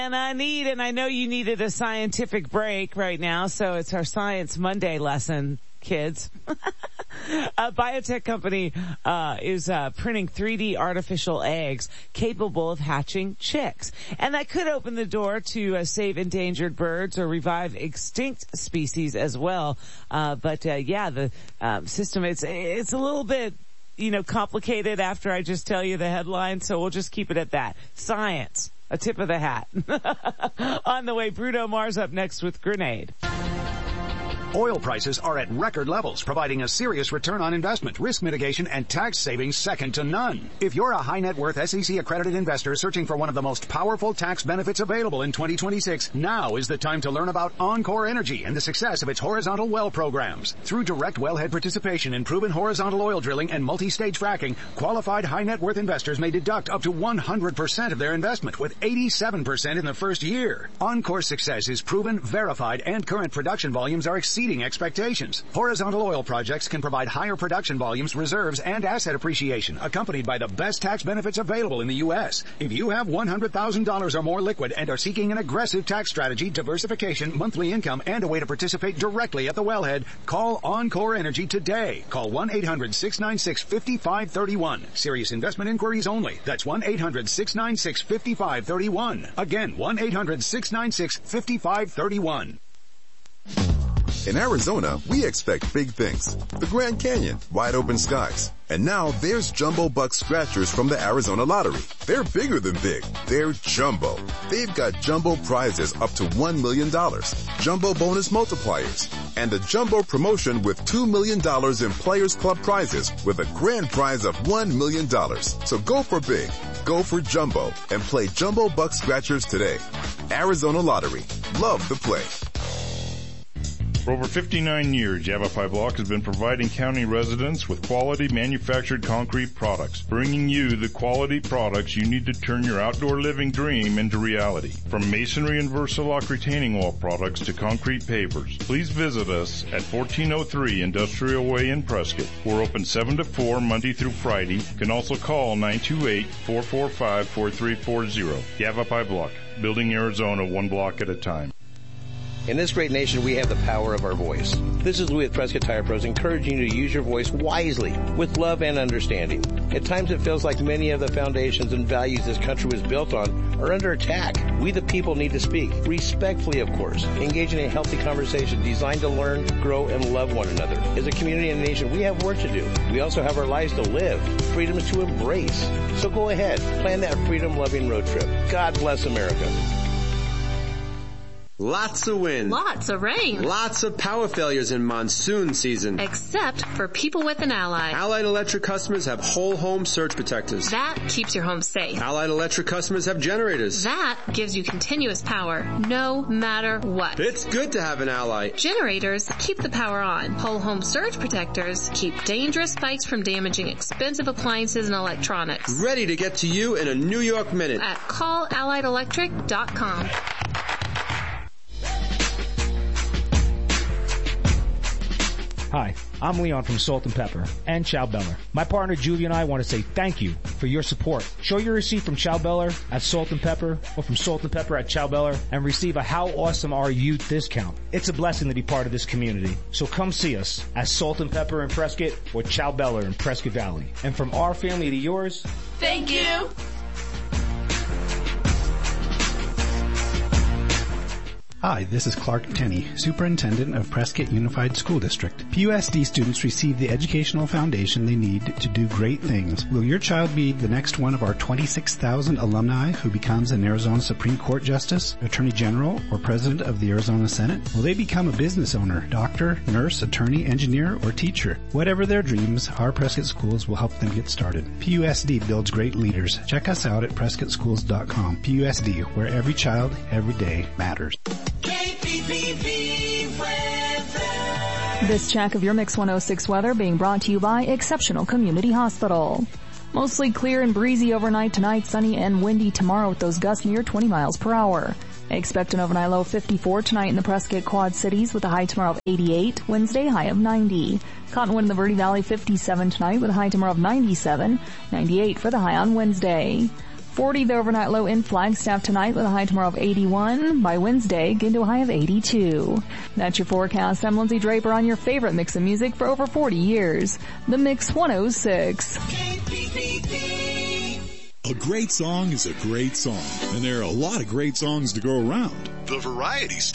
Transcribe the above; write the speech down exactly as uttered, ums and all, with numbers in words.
And I need, and I know you needed a scientific break right now, so it's our Science Monday lesson, kids. A biotech company uh is uh printing three D artificial eggs capable of hatching chicks. And that could open the door to uh, save endangered birds or revive extinct species as well. Uh but uh yeah, the um, system, it's it's a little bit, you know, complicated after I just tell you the headline, so we'll just keep it at that. Science. A tip of the hat. On the way, Bruno Mars up next with Grenade. Oil prices are at record levels, providing a serious return on investment, risk mitigation, and tax savings second to none. If you're a high net worth S E C accredited investor searching for one of the most powerful tax benefits available in twenty twenty-six, now is the time to learn about Encore Energy and the success of its horizontal well programs. Through direct wellhead participation in proven horizontal oil drilling and multi-stage fracking, qualified high net worth investors may deduct up to one hundred percent of their investment, with eighty-seven percent in the first year. Encore's success is proven, verified, and current production volumes are exceeding expectations. Horizontal oil projects can provide higher production volumes, reserves, and asset appreciation, accompanied by the best tax benefits available in the U S. If you have one hundred thousand dollars or more liquid and are seeking an aggressive tax strategy, diversification, monthly income, and a way to participate directly at the wellhead, call Encore Energy today. Call one eight hundred six nine six five five three one. Serious investment inquiries only. That's one eight hundred six nine six five five three one. Again, one eight hundred six nine six five five three one. In Arizona, we expect big things. The Grand Canyon, wide open skies. And now there's Jumbo Buck Scratchers from the Arizona Lottery. They're bigger than big. They're jumbo. They've got jumbo prizes up to one million dollars, jumbo bonus multipliers, and a jumbo promotion with two million dollars in Players Club prizes with a grand prize of one million dollars. So go for big, go for jumbo, and play Jumbo Buck Scratchers today. Arizona Lottery. Love the play. For over fifty-nine years, Yavapai Block has been providing county residents with quality manufactured concrete products, bringing you the quality products you need to turn your outdoor living dream into reality. From masonry and Versalock retaining wall products to concrete pavers, please visit us at fourteen oh three Industrial Way in Prescott. We're open seven to four Monday through Friday. You can also call nine two eight, four four five, four three four zero. Yavapai Block, building Arizona one block at a time. In this great nation, we have the power of our voice. This is Louis at Prescott Tire Pros, encouraging you to use your voice wisely, with love and understanding. At times it feels like many of the foundations and values this country was built on are under attack. We the people need to speak, respectfully of course, engaging in a healthy conversation designed to learn, grow, and love one another. As a community and a nation, we have work to do. We also have our lives to live, freedoms to embrace. So go ahead, plan that freedom-loving road trip. God bless America. Lots of wind. Lots of rain. Lots of power failures in monsoon season. Except for people with an Allied. Allied Electric customers have whole home surge protectors. That keeps your home safe. Allied Electric customers have generators. That gives you continuous power, no matter what. It's good to have an Allied. Generators keep the power on. Whole home surge protectors keep dangerous spikes from damaging expensive appliances and electronics. Ready to get to you in a New York minute. At call allied electric dot com. Hi, I'm Leon from Salt and Pepper and Chow Beller. My partner Julie and I want to say thank you for your support. Show your receipt from Chow Beller at Salt and Pepper or from Salt and Pepper at Chow Beller and receive a How Awesome Are You discount. It's a blessing to be part of this community. So come see us at Salt and Pepper in Prescott or Chow Beller in Prescott Valley. And from our family to yours, thank you. Hi, this is Clark Tenney, Superintendent of Prescott Unified School District. P U S D students receive the educational foundation they need to do great things. Will your child be the next one of our twenty-six thousand alumni who becomes an Arizona Supreme Court Justice, Attorney General, or President of the Arizona Senate? Will they become a business owner, doctor, nurse, attorney, engineer, or teacher? Whatever their dreams, our Prescott schools will help them get started. P U S D builds great leaders. Check us out at prescott schools dot com. P U S D, where every child, every day matters. K P P P weather. This check of your Mix one oh six weather being brought to you by Exceptional Community Hospital. Mostly clear and breezy overnight tonight, sunny and windy tomorrow with those gusts near twenty miles per hour. Expect an overnight low of fifty-four tonight in the Prescott Quad Cities with a high tomorrow of eighty-eight, Wednesday high of ninety. Cottonwood in the Verde Valley fifty-seven tonight with a high tomorrow of ninety-seven, ninety-eight for the high on Wednesday. forty, the overnight low in Flagstaff tonight with a high tomorrow of eighty-one. By Wednesday, get to a high of eighty-two. That's your forecast. I'm Lindsay Draper on your favorite mix of music for over forty years. The Mix one oh six. A great song is a great song, and there are a lot of great songs to go around. The Variety